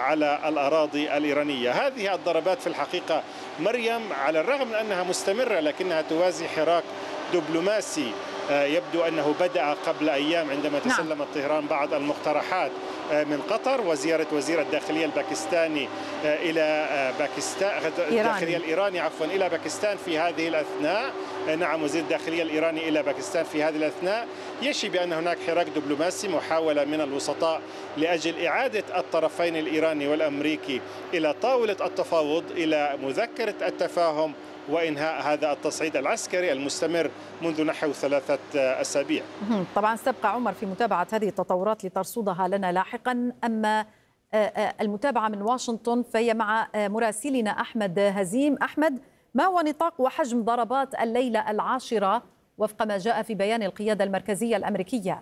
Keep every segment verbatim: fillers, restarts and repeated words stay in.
على الأراضي الإيرانية. هذه الضربات في الحقيقة مريم على الرغم من أنها مستمرة لكنها توازي حراك دبلوماسي يبدو أنه بدأ قبل أيام عندما تسلمت طهران بعض المقترحات من قطر وزيارة وزير الداخلية الباكستاني إلى باكستان الداخلية الإيراني عفوا إلى باكستان في هذه الأثناء. نعم وزير الداخلية الإيراني إلى باكستان في هذه الأثناء يشي بأن هناك حراك دبلوماسي محاولة من الوسطاء لأجل إعادة الطرفين الإيراني والأمريكي إلى طاولة التفاوض إلى مذكرة التفاهم وإنهاء هذا التصعيد العسكري المستمر منذ نحو ثلاثة أسابيع. طبعا سيبقى عمر في متابعة هذه التطورات لترصدها لنا لاحقا. أما المتابعة من واشنطن فهي مع مراسلنا أحمد هزيم. أحمد، ما هو نطاق وحجم ضربات الليلة العاشرة وفق ما جاء في بيان القيادة المركزية الأمريكية؟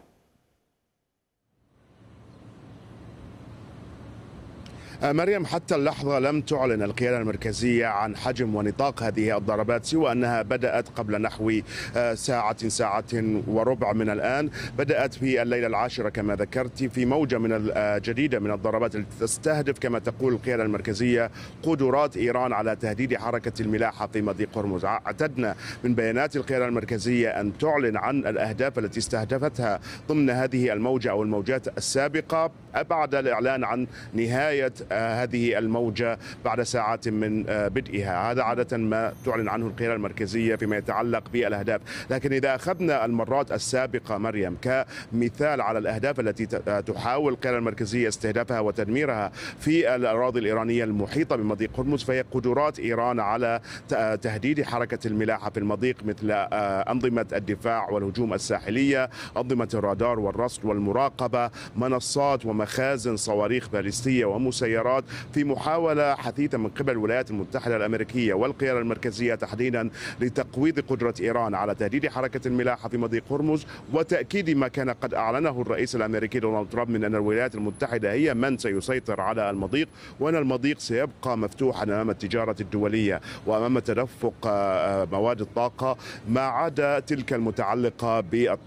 مريم، حتى اللحظة لم تعلن القيادة المركزية عن حجم ونطاق هذه الضربات سوى أنها بدأت قبل نحو ساعة ساعة وربع من الآن. بدأت في الليلة العاشرة كما ذكرت في موجة من الجديدة من الضربات التي تستهدف كما تقول القيادة المركزية قدرات إيران على تهديد حركة الملاحة في مضيق هرمز. اعتدنا من بيانات القيادة المركزية أن تعلن عن الأهداف التي استهدفتها ضمن هذه الموجة أو الموجات السابقة بعد الإعلان عن نهاية هذه الموجة بعد ساعات من بدئها. هذا عادة ما تعلن عنه القيادة المركزية فيما يتعلق بالأهداف. لكن إذا أخذنا المرات السابقة مريم كمثال على الأهداف التي تحاول القيادة المركزية استهدافها وتدميرها في الأراضي الإيرانية المحيطة بمضيق هرمز، فهي قدرات إيران على تهديد حركة الملاحة في المضيق مثل أنظمة الدفاع والهجوم الساحلية، أنظمة الرادار والرصد والمراقبة، منصات ومخازن صواريخ باليستية ومسيرات، في محاولة حثيثة من قبل الولايات المتحدة الأمريكية والقيادة المركزية تحديدا لتقويض قدرة إيران على تهديد حركة الملاحة في مضيق هرمز، وتأكيد ما كان قد أعلنه الرئيس الأمريكي دونالد ترامب من أن الولايات المتحدة هي من سيسيطر على المضيق، وأن المضيق سيبقى مفتوحا أمام التجارة الدولية وأمام تدفق مواد الطاقة ما عدا تلك المتعلقة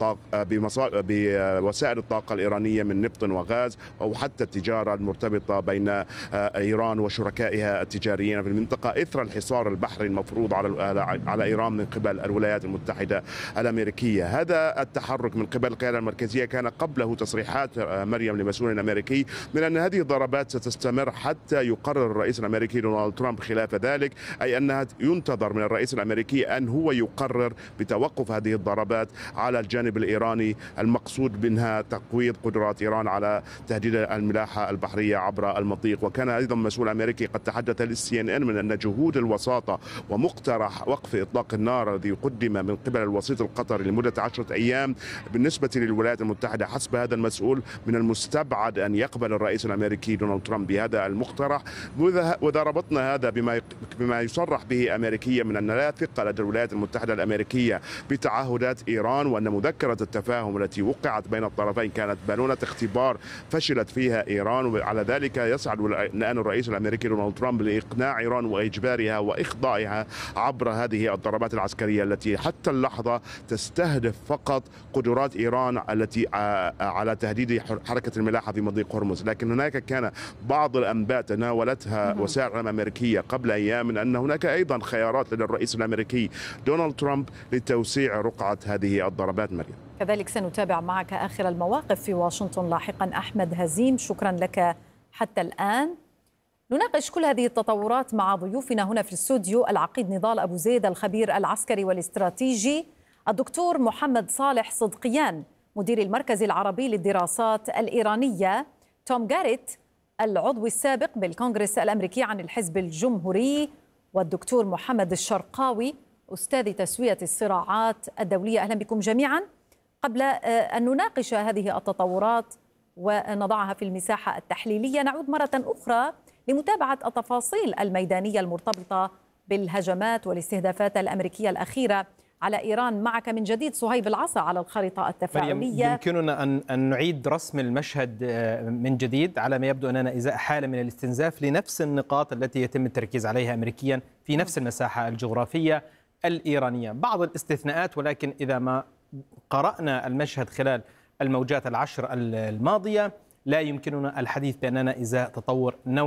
بوسائل الطاقة الإيرانية من نفط وغاز أو حتى التجارة المرتبطة بين إيران وشركائها التجاريين في المنطقة إثر الحصار البحري المفروض على على إيران من قبل الولايات المتحدة الأمريكية. هذا التحرك من قبل القيادة المركزية كان قبله تصريحات مريم لمسؤول أمريكي من أن هذه الضربات ستستمر حتى يقرر الرئيس الأمريكي دونالد ترامب خلاف ذلك، أي أنها ينتظر من الرئيس الأمريكي أن هو يقرر بتوقف هذه الضربات على الجانب الإيراني المقصود منها تقويض قدرات إيران على تهديد الملاحة البحرية عبر المضيق. وكان أيضا مسؤول أمريكي قد تحدث للسي إن إن من أن جهود الوساطة ومقترح وقف إطلاق النار الذي قدم من قبل الوسيط القطري لمدة عشرة أيام بالنسبة للولايات المتحدة حسب هذا المسؤول من المستبعد أن يقبل الرئيس الأمريكي دونالد ترامب بهذا المقترح. وإذا ربطنا هذا بما بما يصرح به أمريكيا من أن لا ثقة لدى الولايات المتحدة الأمريكية بتعهدات إيران، وأن مذكرة التفاهم التي وقعت بين الطرفين كانت بالونة اختبار فشلت فيها إيران، وعلى ذلك يسعد الآن الرئيس الأمريكي دونالد ترامب لإقناع إيران وإجبارها وإخضاعها عبر هذه الضربات العسكرية التي حتى اللحظة تستهدف فقط قدرات إيران التي على تهديد حركة الملاحة في مضيق هرمز. لكن هناك كان بعض الأنباء تناولتها وسائل الإعلام الأمريكية قبل أيام من أن هناك أيضا خيارات لدى الرئيس الأمريكي دونالد ترامب لتوسيع رقعة هذه الضربات. مريم، كذلك سنتابع معك آخر المواقف في واشنطن لاحقا. أحمد هزيم، شكرا لك حتى الآن. نناقش كل هذه التطورات مع ضيوفنا هنا في الاستوديو العقيد نضال أبو زيد الخبير العسكري والاستراتيجي، الدكتور محمد صالح صدقيان مدير المركز العربي للدراسات الإيرانية، توم جاريت العضو السابق بالكونغرس الأمريكي عن الحزب الجمهوري، والدكتور محمد الشرقاوي أستاذ تسوية الصراعات الدولية. أهلا بكم جميعا. قبل أن نناقش هذه التطورات ونضعها في المساحة التحليلية نعود مرة أخرى لمتابعة التفاصيل الميدانية المرتبطة بالهجمات والاستهدافات الأمريكية الأخيرة على إيران. معك من جديد صهيب العصا على الخريطة التفاعلية. يمكننا أن أن نعيد رسم المشهد من جديد. على ما يبدو أننا إزاء حالة من الاستنزاف لنفس النقاط التي يتم التركيز عليها أمريكيا في نفس المساحة الجغرافية الإيرانية، بعض الاستثناءات، ولكن إذا ما قرأنا المشهد خلال الموجات العشر الماضية لا يمكننا الحديث بأننا إزاء تطور نوعي